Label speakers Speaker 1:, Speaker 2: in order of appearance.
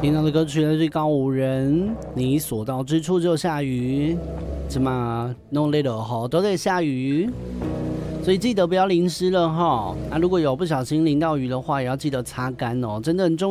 Speaker 1: 听到的歌曲来自高五人，你所到之处就下雨，怎么弄累了哈，都在下雨，所以记得不要淋湿了哈。如果有不小心淋到雨的话，也要记得擦干哦，真的很重要。